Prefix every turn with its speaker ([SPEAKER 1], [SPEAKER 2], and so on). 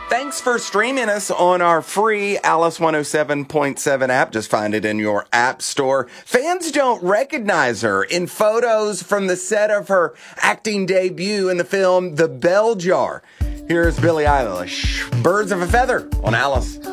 [SPEAKER 1] Thanks for streaming us on our free Alice 107.7 app. Just find it in your app store. Fans don't recognize her in photos from the set of her acting debut in the film The Bell Jar. Here's Billie Eilish, Birds of a Feather on Alice.